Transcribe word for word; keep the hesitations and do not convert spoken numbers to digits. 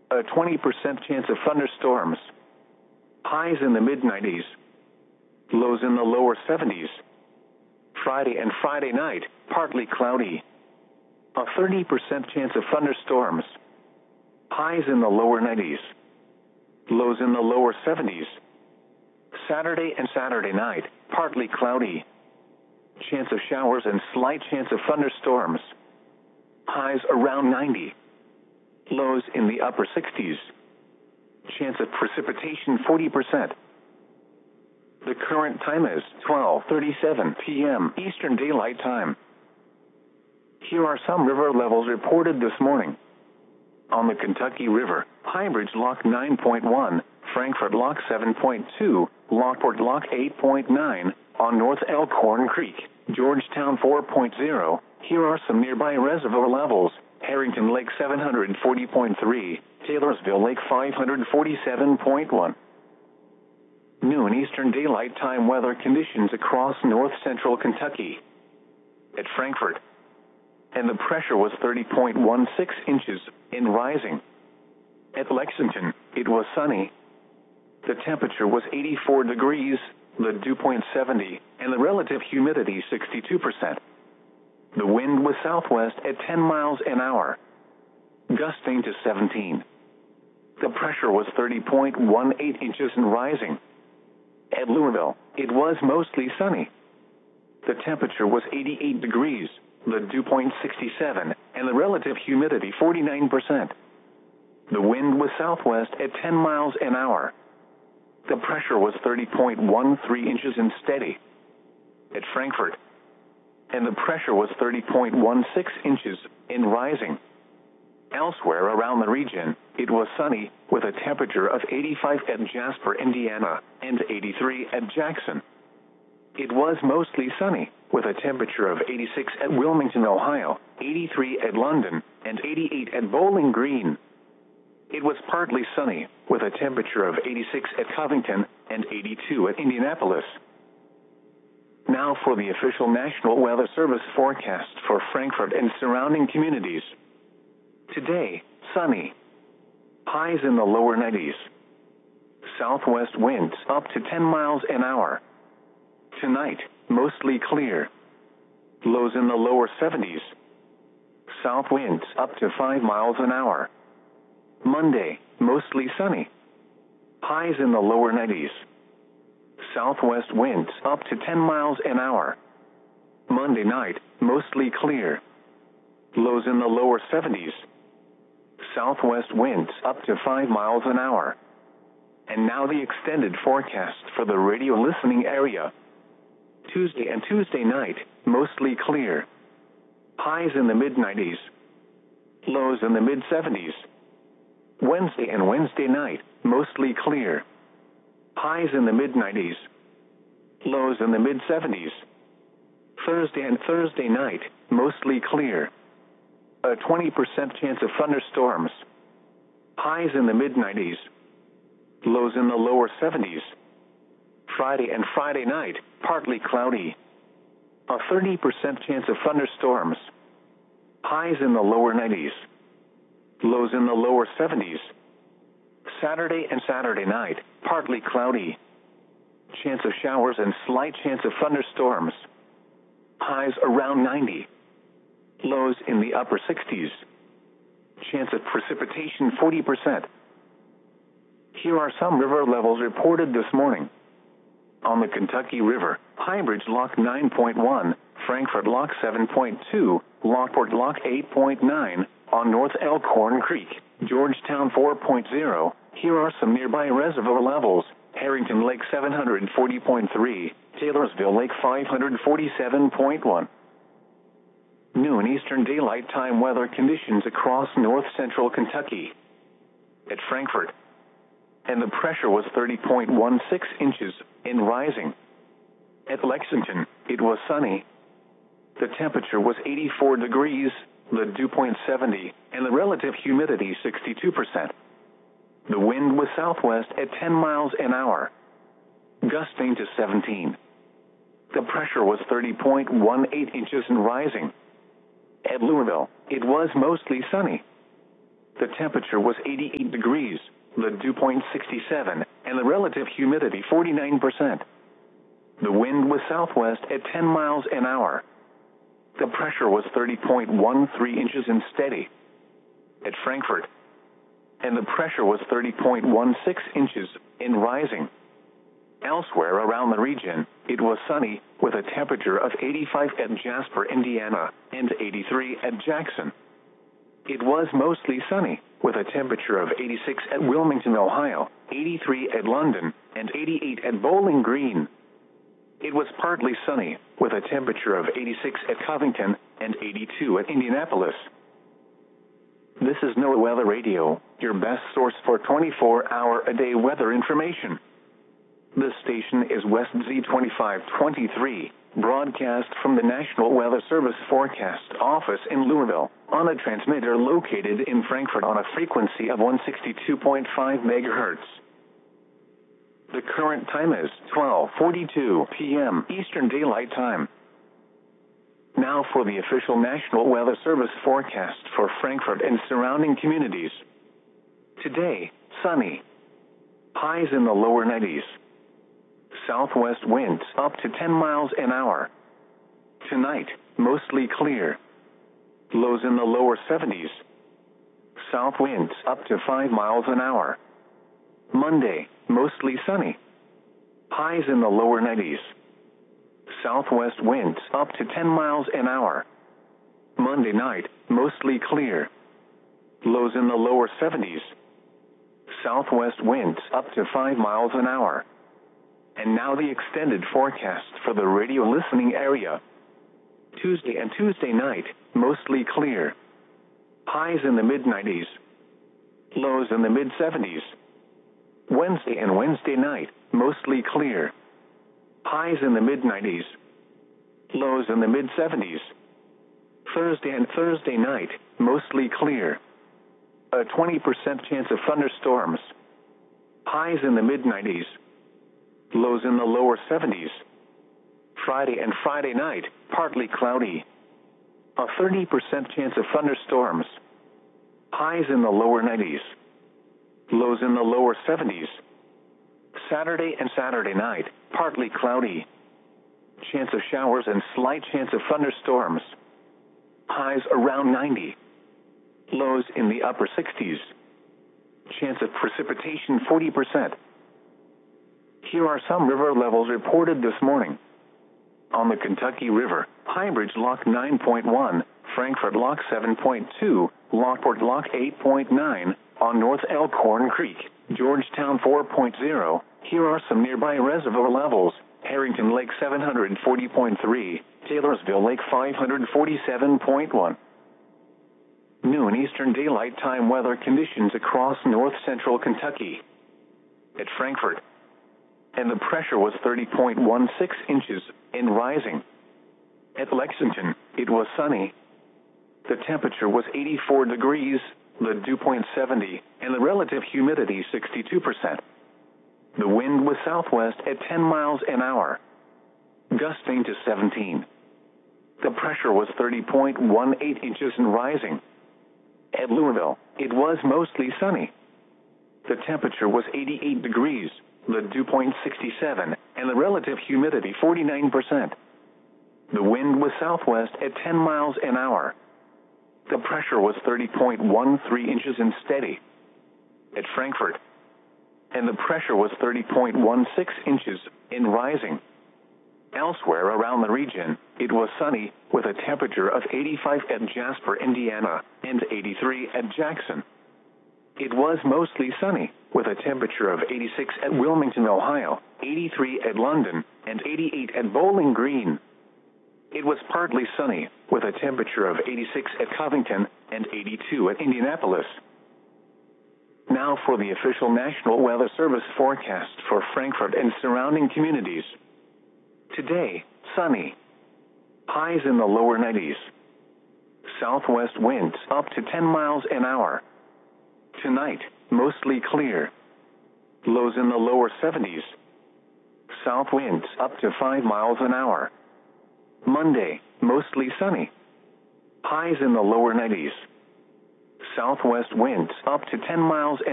A twenty percent chance of thunderstorms. Highs in the mid nineties. Lows in the lower seventies. Friday and Friday night, partly cloudy. A thirty percent chance of thunderstorms. Highs in the lower nineties. Lows in the lower seventies. Saturday and Saturday night, partly cloudy. Chance of showers and slight chance of thunderstorms. Highs around ninety. Lows in the upper sixties. Chance of precipitation forty percent. The current time is twelve thirty-seven p m Eastern Daylight Time. Here are some river levels reported this morning. On the Kentucky River, Highbridge Lock nine point one, Frankfort Lock seven point two, Lockport Lock eight point nine, on North Elkhorn Creek, Georgetown four point zero. Here are some nearby reservoir levels. Harrington Lake seven hundred forty point three, Taylorsville Lake five hundred forty-seven point one. Noon Eastern Daylight Time weather conditions across north central Kentucky. At Frankfort, and the pressure was thirty point one six inches, in rising. At Lexington, it was sunny. The temperature was eighty-four degrees, the dew point seventy, and the relative humidity sixty-two percent. The wind was southwest at ten miles an hour, gusting to seventeen. The pressure was thirty point one eight inches and rising. At Louisville, it was mostly sunny. The temperature was eighty-eight degrees, the dew point sixty-seven, and the relative humidity forty-nine percent. The wind was southwest at ten miles an hour. The pressure was thirty point one three inches and steady. At Frankfort, and the pressure was thirty point one six inches, in rising. Elsewhere around the region, it was sunny, with a temperature of eighty-five at Jasper, Indiana, and eighty-three at Jackson. It was mostly sunny, with a temperature of eighty-six at Wilmington, Ohio, eighty-three at London, and eighty-eight at Bowling Green. It was partly sunny, with a temperature of eighty-six at Covington, and eighty-two at Indianapolis. Now for the official National Weather Service forecast for Frankfort and surrounding communities. Today, sunny. Highs in the lower nineties. Southwest winds up to ten miles an hour. Tonight, mostly clear. Lows in the lower seventies. South winds up to five miles an hour. Monday, mostly sunny. Highs in the lower nineties. Southwest winds up to ten miles an hour. Monday night, mostly clear. Lows in the lower seventies. Southwest winds up to five miles an hour. And now the extended forecast for the radio listening area. Tuesday and Tuesday night, mostly clear. Highs in the mid nineties. Lows in the mid seventies. Wednesday and Wednesday night, mostly clear. Highs in the mid nineties. Lows in the mid seventies. Thursday and Thursday night, mostly clear. A twenty percent chance of thunderstorms. Highs in the mid nineties. Lows in the lower seventies. Friday and Friday night, partly cloudy. A thirty percent chance of thunderstorms. Highs in the lower nineties. Lows in the lower seventies. Saturday and Saturday night, partly cloudy. Chance of showers and slight chance of thunderstorms. Highs around ninety. Lows in the upper sixties. Chance of precipitation forty percent. Here are some river levels reported this morning. On the Kentucky River, Highbridge Lock nine point one, Frankfort Lock seven point two, Lockport Lock eight point nine, on North Elkhorn Creek, Georgetown four point zero. Here are some nearby reservoir levels. Harrington Lake seven hundred forty point three, Taylorsville Lake five hundred forty-seven point one. Noon Eastern Daylight Time weather conditions across north central Kentucky. At Frankfort, and the pressure was thirty point one six inches, in rising. At Lexington, it was sunny. The temperature was eighty-four degrees, the dew point seventy, and the relative humidity sixty-two percent. The wind was southwest at ten miles an hour, gusting to seventeen. The pressure was thirty point one eight inches and rising. At Louisville, it was mostly sunny. The temperature was eighty-eight degrees, the dew point sixty-seven, and the relative humidity forty-nine percent. The wind was southwest at ten miles an hour. The pressure was thirty point one three inches and steady. At Frankfurt. And the pressure was thirty point one six inches and rising. Elsewhere around the region, it was sunny, with a temperature of eighty-five at Jasper, Indiana, and eighty-three at Jackson. It was mostly sunny, with a temperature of eighty-six at Wilmington, Ohio, eighty-three at London, and eighty-eight at Bowling Green. It was partly sunny, with a temperature of eighty-six at Covington and eighty-two at Indianapolis. This is NOAA Weather Radio, your best source for twenty-four hour a day weather information. This station is West Z twenty-five twenty-three, broadcast from the National Weather Service Forecast Office in Louisville, on a transmitter located in Frankfurt on a frequency of one sixty-two point five megahertz. The current time is twelve forty-two p m Eastern Daylight Time. Now for the official National Weather Service forecast for Frankfurt and surrounding communities. Today, sunny. Highs in the lower nineties. Southwest winds up to ten miles an hour. Tonight, mostly clear. Lows in the lower seventies. South winds up to five miles an hour. Monday, mostly sunny. Highs in the lower nineties. Southwest winds up to ten miles an hour. Monday night, mostly clear. Lows in the lower seventies. Southwest winds up to five miles an hour. And now the extended forecast for the radio listening area. Tuesday and Tuesday night, mostly clear. Highs in the mid nineties. Lows in the mid seventies. Wednesday and Wednesday night, mostly clear. Highs in the mid nineties. Lows in the mid seventies. Thursday and Thursday night, mostly clear. A twenty percent chance of thunderstorms. Highs in the mid nineties. Lows in the lower seventies. Friday and Friday night, partly cloudy. A thirty percent chance of thunderstorms. Highs in the lower nineties. Lows in the lower seventies. Saturday and Saturday night, partly cloudy. Chance of showers and slight chance of thunderstorms. Highs around ninety. Lows in the upper sixties. Chance of precipitation forty percent. Here are some river levels reported this morning. On the Kentucky River, Highbridge Lock nine point one, Frankfurt Lock seven point two, Lockport Lock eight point nine, on North Elkhorn Creek, Georgetown four point oh. Here are some nearby reservoir levels. Harrington Lake seven hundred forty point three, Taylorsville Lake five hundred forty-seven point one. Noon Eastern Daylight Time weather conditions across north central Kentucky. At Frankfurt. And the pressure was thirty point one six inches and rising. At Lexington, it was sunny. The temperature was eighty-four degrees, the dew point seventy, and the relative humidity sixty-two percent. The wind was southwest at ten miles an hour, gusting to seventeen. The pressure was thirty point one eight inches and rising. At Louisville, it was mostly sunny. The temperature was eighty-eight degrees, the dew point sixty-seven, and the relative humidity forty-nine percent. The wind was southwest at ten miles an hour. The pressure was thirty point one three inches and steady. At Frankfurt. And the pressure was thirty point one six inches and rising. Elsewhere around the region, it was sunny, with a temperature of eighty-five at Jasper, Indiana, and eighty-three at Jackson. It was mostly sunny, with a temperature of eighty-six at Wilmington, Ohio, eighty-three at London, and eighty-eight at Bowling Green. It was partly sunny, with a temperature of eighty-six at Covington and eighty-two at Indianapolis. Now for the official National Weather Service forecast for Frankfurt and surrounding communities. Today, sunny. Highs in the lower nineties. Southwest winds up to ten miles an hour. Tonight, mostly clear. Lows in the lower seventies. South winds up to five miles an hour. Monday, mostly sunny. Highs in the lower nineties. southwest winds up to ten miles